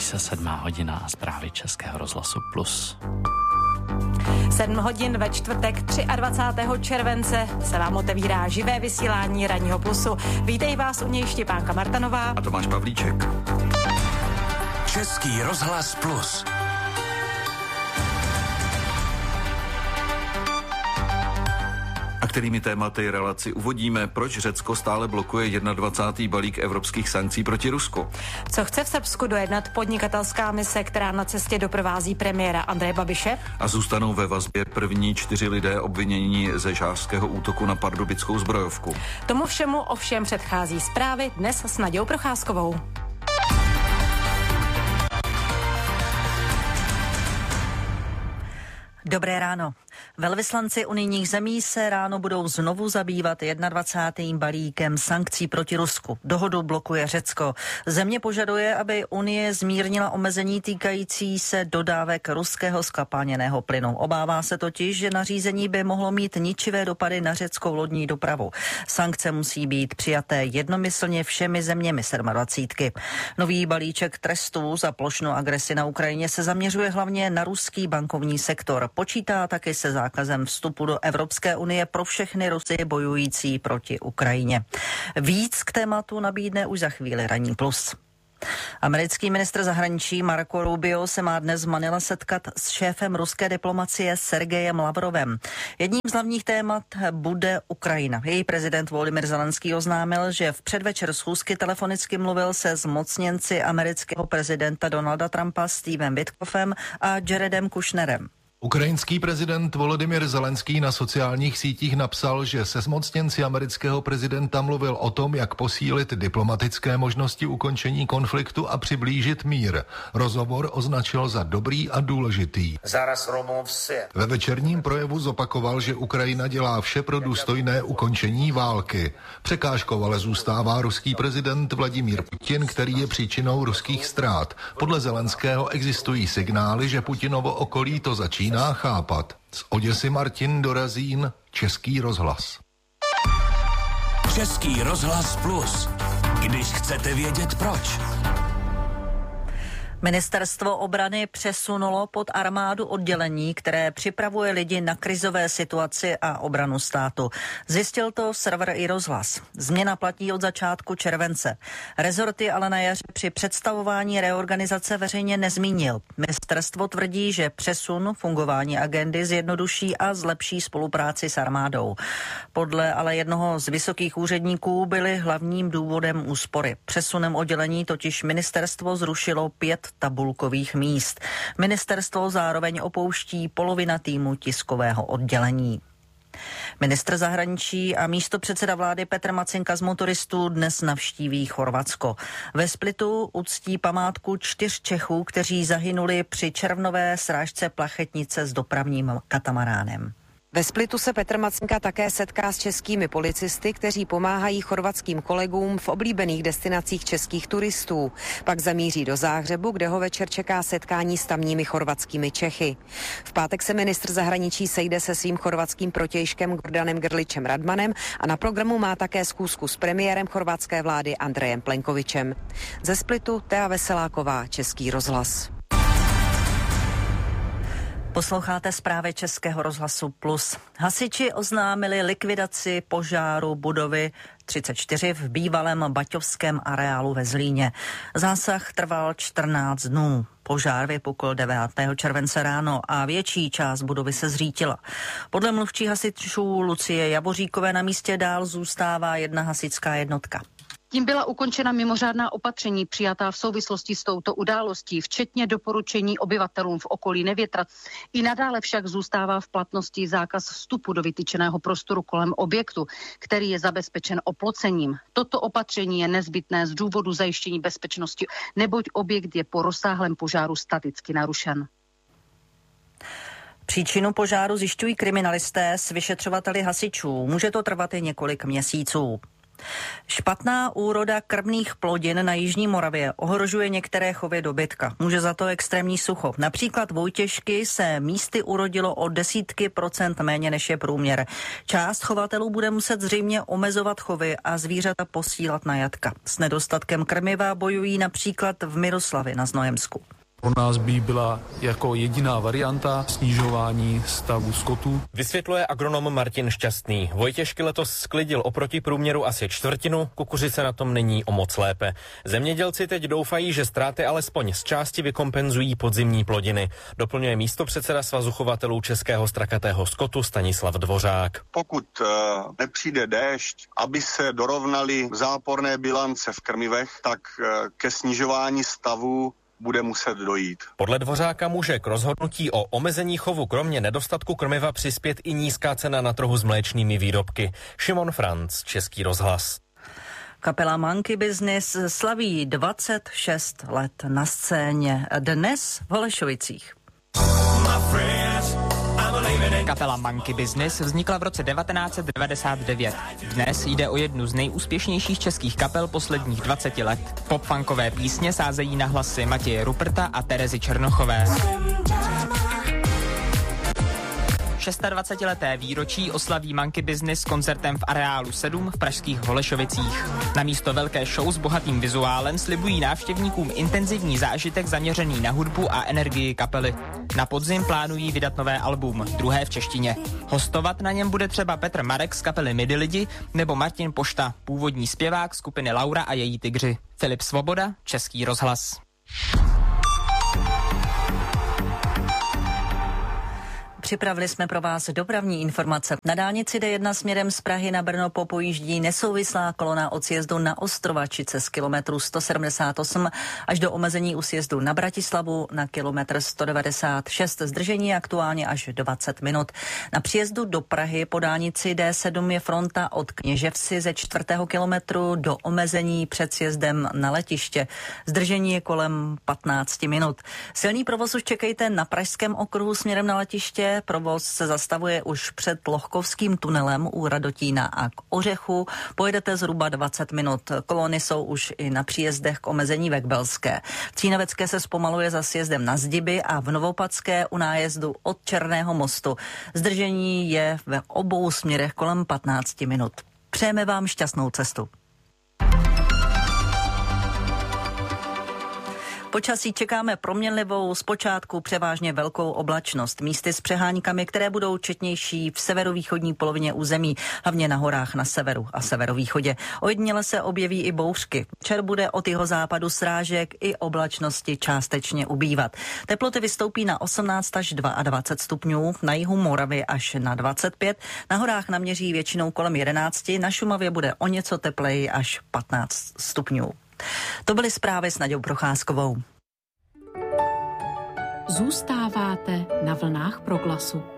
se 7 hodina a zprávy Českého rozhlasu Plus. 7 hodin ve čtvrtek 23. července se vám otevírá živé vysílání Ranního Plusu. Vítej vás u něj Štěpánka Martanová a Tomáš Pavlíček. Český rozhlas Plus. A kterými tématy relaci uvodíme, proč Řecko stále blokuje 21. balík evropských sankcí proti Rusku? Co chce v Srbsku dojednat podnikatelská mise, která na cestě doprovází premiéra Andreje Babiše? A zůstanou ve vazbě první 4 lidé obvinění ze žhářského útoku na pardubickou zbrojovku. Tomu všemu ovšem předchází zprávy dnes s Nadějou Procházkovou. Dobré ráno. Velvyslanci unijních zemí se ráno budou znovu zabývat 21. balíkem sankcí proti Rusku. Dohodu blokuje Řecko. Země požaduje, aby Unie zmírnila omezení týkající se dodávek ruského zkapalněného plynu. Obává se totiž, že nařízení by mohlo mít ničivé dopady na řeckou lodní dopravu. Sankce musí být přijaté jednomyslně všemi zeměmi 27. Nový balíček trestů za plošnou agresi na Ukrajině se zaměřuje hlavně na ruský bankovní sektor. Počítá taky se zákazem vstupu do Evropské unie pro všechny Rusy bojující proti Ukrajině. Víc k tématu nabídne už za chvíli Ranní Plus. Americký ministr zahraničí Marco Rubio se má dnes v Manile setkat s šéfem ruské diplomacie Sergejem Lavrovem. Jedním z hlavních témat bude Ukrajina. Její prezident Volodymyr Zelenský oznámil, že v předvečer schůzky telefonicky mluvil se zmocněnci amerického prezidenta Donalda Trumpa Stevem Witkoffem a Jaredem Kushnerem. Ukrajinský prezident Volodymyr Zelenský na sociálních sítích napsal, že se zmocněnci amerického prezidenta mluvil o tom, jak posílit diplomatické možnosti ukončení konfliktu a přiblížit mír. Rozhovor označil za dobrý a důležitý. Ve večerním projevu zopakoval, že Ukrajina dělá vše pro důstojné ukončení války. Překážkou ale zůstává ruský prezident Vladimír Putin, který je příčinou ruských ztrát. Podle Zelenského existují signály, že Putinovo okolí to začíná chápat. Z Oděsy Martin Dorazín, Český rozhlas. Český rozhlas Plus. Když chcete vědět proč. Ministerstvo obrany přesunulo pod armádu oddělení, které připravuje lidi na krizové situaci a obranu státu. Zjistil to server iRozhlas. Změna platí od začátku července. Rezorty ale na jaře při představování reorganizace veřejně nezmínil. Ministerstvo tvrdí, že přesun fungování agendy zjednoduší a zlepší spolupráci s armádou. Podle ale jednoho z vysokých úředníků byly hlavním důvodem úspory. Přesunem oddělení totiž ministerstvo zrušilo 5 tabulkových míst. Ministerstvo zároveň opouští polovina týmu tiskového oddělení. Ministr zahraničí a místopředseda vlády Petr Macinka z motoristů dnes navštíví Chorvatsko. Ve Splitu uctí památku 4 Čechů, kteří zahynuli při červnové srážce plachetnice s dopravním katamaránem. Ve Splitu se Petr Macinka také setká s českými policisty, kteří pomáhají chorvatským kolegům v oblíbených destinacích českých turistů. Pak zamíří do Záhřebu, kde ho večer čeká setkání s tamními chorvatskými Čechy. V pátek se ministr zahraničí sejde se svým chorvatským protějškem Gordanem Grličem Radmanem a na programu má také schůzku s premiérem chorvatské vlády Andrejem Plenkovičem. Ze Splitu Tea Veseláková, Český rozhlas. Posloucháte zprávy Českého rozhlasu Plus. Hasiči oznámili likvidaci požáru budovy 34 v bývalém baťovském areálu ve Zlíně. Zásah trval 14 dnů. Požár vypukl 9. července ráno a větší část budovy se zřítila. Podle mluvčí hasičů Lucie Javoříkové na místě dál zůstává jedna hasičská jednotka. Tím byla ukončena mimořádná opatření přijatá v souvislosti s touto událostí, včetně doporučení obyvatelům v okolí nevětrat. I nadále však zůstává v platnosti zákaz vstupu do vytyčeného prostoru kolem objektu, který je zabezpečen oplocením. Toto opatření je nezbytné z důvodu zajištění bezpečnosti, neboť objekt je po rozsáhlém požáru staticky narušen. Příčinu požáru zjišťují kriminalisté s vyšetřovateli hasičů. Může to trvat i několik měsíců. Špatná úroda krmných plodin na jižní Moravě ohrožuje některé chovy dobytka. Může za to extrémní sucho. Například vojtěšky se místy urodilo o desítky procent méně než je průměr. Část chovatelů bude muset zřejmě omezovat chovy a zvířata posílat na jatka. S nedostatkem krmiva bojují například v Miroslavi na Znojemsku. Pro nás by byla jako jediná varianta snižování stavu skotu. Vysvětluje agronom Martin Šťastný. Vojtěšky letos sklidil oproti průměru asi čtvrtinu, kukuřice na tom není o moc lépe. Zemědělci teď doufají, že ztráty alespoň z části vykompenzují podzimní plodiny. Doplňuje místopředseda Svazu chovatelů českého strakatého skotu Stanislav Dvořák. Pokud nepřijde déšť, aby se dorovnaly záporné bilance v krmivech, tak ke snižování stavu bude muset dojít. Podle Dvořáka může k rozhodnutí o omezení chovu kromě nedostatku krmiva přispět i nízká cena na trhu s mléčnými výrobky. Šimon Franc, Český rozhlas. Kapela Monkey Business slaví 26 let na scéně. Dnes v Holešovicích. Kapela Monkey Business vznikla v roce 1999. Dnes jde o jednu z nejúspěšnějších českých kapel posledních 20 let. Pop-funkové písně sázejí na hlasy Matěje Ruperta a Terezy Černochové. 26leté výročí oslaví Monkey Business koncertem v areálu 7 v pražských Holešovicích. Na místo velké show s bohatým vizuálem slibují návštěvníkům intenzivní zážitek zaměřený na hudbu a energii kapely. Na podzim plánují vydat nové album, druhé v češtině. Hostovat na něm bude třeba Petr Marek z kapely Midi Lidi nebo Martin Pošta, původní zpěvák skupiny Laura a její tygři. Filip Svoboda, Český rozhlas. Připravili jsme pro vás dopravní informace. Na dálnici D1 směrem z Prahy na Brno popojíždí nesouvislá kolona od sjezdu na Ostrovačice z kilometru 178 až do omezení u sjezdu na Bratislavu na kilometr 196. Zdržení je aktuálně až 20 minut. Na příjezdu do Prahy po dálnici D7 je fronta od Kněževsi ze 4. kilometru do omezení před sjezdem na letiště. Zdržení je kolem 15 minut. Silný provoz už čekejte na Pražském okruhu směrem na letiště. Provoz se zastavuje už před Lohkovským tunelem u Radotína a k Ořechu. Pojedete zhruba 20 minut. Kolony jsou už i na příjezdech k omezení ve Kbelské. V Cínovecké se zpomaluje za sjezdem na Zdiby a v Novopadské u nájezdu od Černého mostu. Zdržení je ve obou směrech kolem 15 minut. Přejeme vám šťastnou cestu. Počasí čekáme proměnlivou, zpočátku převážně velkou oblačnost. Místy s přeháňkami, které budou četnější v severovýchodní polovině území, hlavně na horách na severu a severovýchodě. Ojediněle se objeví i bouřky. Večer bude od jihozápadu srážek i oblačnosti částečně ubývat. Teploty vystoupí na 18 až 22 stupňů, na jihu Moravy až na 25, na horách naměří většinou kolem 11, na Šumavě bude o něco tepleji až 15 stupňů. To byly zprávy s Naďou Procházkovou. Zůstáváte na vlnách Proglasu.